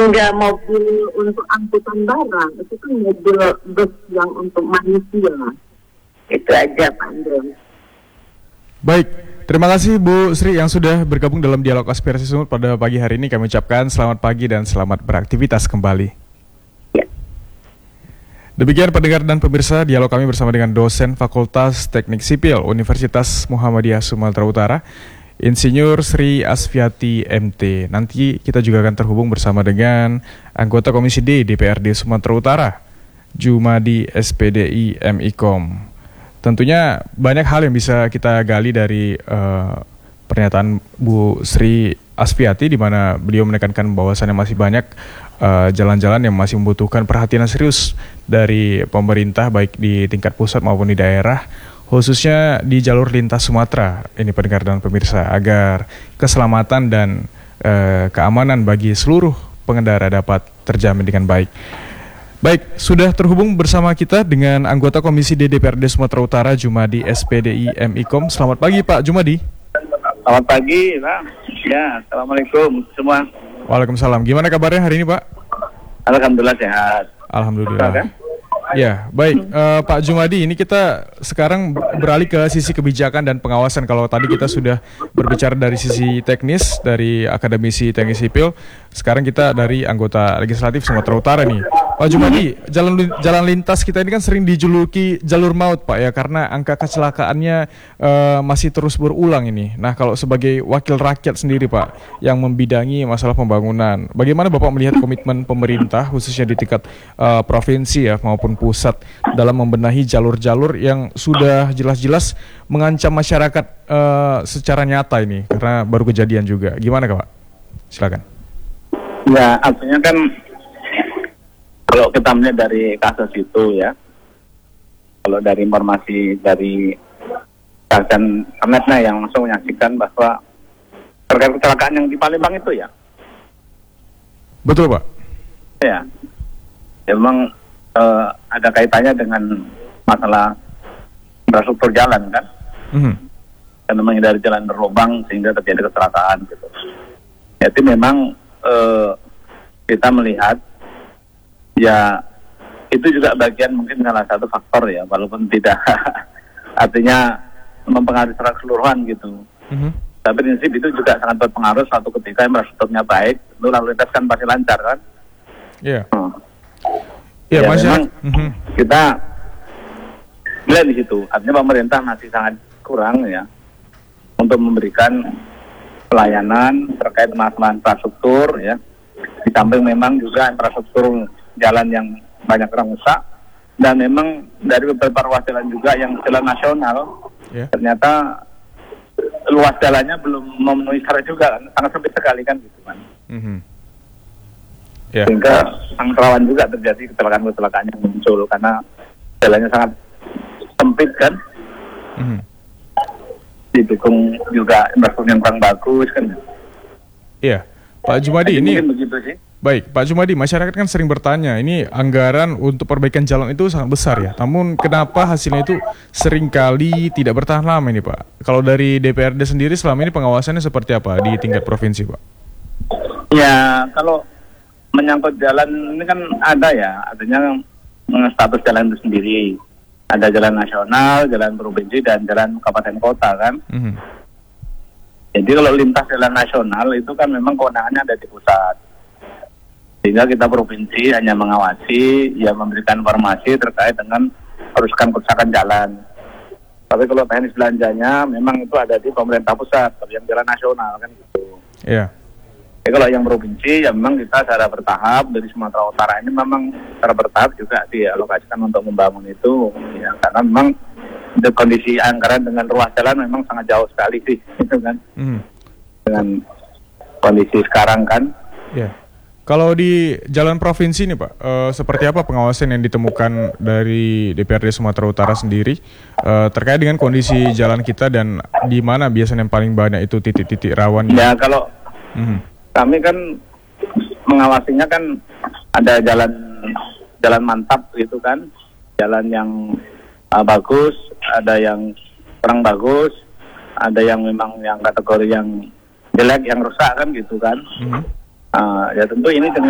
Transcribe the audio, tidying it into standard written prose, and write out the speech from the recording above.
Enggak mobil untuk angkutan barang, itu kan mobil bus yang untuk manusia. Itu aja Pak Andre. Baik, terima kasih Bu Sri yang sudah bergabung dalam Dialog Aspirasi Sumut pada pagi hari ini. Kami ucapkan selamat pagi dan selamat beraktivitas kembali. Ya. Demikian pendengar dan pemirsa, dialog kami bersama dengan dosen Fakultas Teknik Sipil Universitas Muhammadiyah Sumatera Utara, Insinyur Sri Asviati MT. Nanti kita juga akan terhubung bersama dengan anggota Komisi D DPRD Sumatera Utara, Jumadi SPDI MIKOM. Tentunya banyak hal yang bisa kita gali dari pernyataan Bu Sri Asviati, di mana beliau menekankan bahwasannya masih banyak jalan-jalan yang masih membutuhkan perhatian serius dari pemerintah, baik di tingkat pusat maupun di daerah, khususnya di jalur lintas Sumatera ini pendengar dan pemirsa, agar keselamatan dan keamanan bagi seluruh pengendara dapat terjamin dengan baik. Baik, sudah terhubung bersama kita dengan anggota Komisi D DPRD Sumatera Utara, Jumadi SPDI MIKOM. Selamat pagi Pak Jumadi. Selamat pagi Pak. Ya, Assalamualaikum semua. Waalaikumsalam. Gimana kabarnya hari ini Pak? Alhamdulillah sehat. Alhamdulillah. Kan? Ya, baik Pak Jumadi, ini kita sekarang beralih ke sisi kebijakan dan pengawasan. Kalau tadi kita sudah berbicara dari sisi teknis, dari akademisi teknik sipil, sekarang kita dari anggota legislatif Sumatera Utara nih. Pak Jumadi, jalan lintas kita ini kan sering dijuluki jalur maut Pak ya, karena angka kecelakaannya masih terus berulang ini. Nah, kalau sebagai wakil rakyat sendiri Pak, yang membidangi masalah pembangunan, bagaimana Bapak melihat komitmen pemerintah khususnya di tingkat provinsi ya maupun pusat dalam membenahi jalur-jalur yang sudah jelas-jelas mengancam masyarakat secara nyata ini, karena baru kejadian juga. Gimana Pak? Silakan. Ya, artinya kan kalau kita melihat dari kasus itu ya, kalau dari informasi dari stasiun internetnya yang langsung menyaksikan bahwa terkait kecelakaan yang di Palembang itu ya. Betul Pak. Ya, memang ada kaitannya dengan masalah infrastruktur jalan kan, karena menghindari jalan berlubang sehingga terjadi kecelakaan gitu. Jadi memang kita melihat ya itu juga bagian mungkin salah satu faktor ya, walaupun tidak artinya mempengaruhi secara keseluruhan gitu. Tapi prinsip itu juga sangat berpengaruh suatu ketika infrastrukturnya baik, itu lalu lintas kan pasti lancar kan. Iya. Ya, memang kita melihat di situ, artinya pemerintah masih sangat kurang ya untuk memberikan pelayanan terkait masalah infrastruktur ya. Di samping memang juga infrastruktur jalan yang banyak orang rusak, dan memang dari beberapa ruas jalan juga yang jalan nasional ternyata luas jalannya belum memenuhi syarat juga kan, sangat sempit sekali kan gitu kan. Sehingga sangat rawan juga terjadi kecelakaan-kecelakaan yang muncul karena jalannya sangat sempit kan. Didukung juga infrastruktur yang kurang bagus kan. Iya, Pak Jumadi, ini begitu sih. Baik, Pak Jumadi, masyarakat kan sering bertanya, ini anggaran untuk perbaikan jalan itu sangat besar ya, namun kenapa hasilnya itu seringkali tidak bertahan lama ini Pak? Kalau dari DPRD sendiri selama ini pengawasannya seperti apa di tingkat provinsi Pak? Ya, kalau menyangkut jalan ini kan ada ya, artinya status jalan itu sendiri. Ada jalan nasional, jalan provinsi, dan jalan kabupaten kota kan. Jadi kalau lintas jalan nasional itu kan memang kewenangannya ada di pusat. Sehingga kita provinsi hanya mengawasi, ya memberikan informasi terkait dengan kerusakan jalan. Tapi kalau teknis belanjanya memang itu ada di pemerintah pusat, tapi yang jalan nasional kan gitu. Iya. Jadi kalau yang provinsi ya memang kita secara bertahap dari Sumatera Utara ini memang secara bertahap juga dialokasikan untuk membangun itu ya, karena memang kondisi anggaran dengan ruas jalan memang sangat jauh sekali sih gitu kan. Dengan kondisi sekarang kan. Iya. Kalau di jalan provinsi nih Pak, seperti apa pengawasan yang ditemukan dari DPRD Sumatera Utara sendiri terkait dengan kondisi jalan kita, dan di mana biasanya yang paling banyak itu titik-titik rawan? Ya kalau kami kan mengawasinya kan ada jalan mantap gitu kan, jalan yang bagus, ada yang kurang bagus, ada yang memang yang kategori yang jelek, yang rusak kan gitu kan. Ya tentu ini dengan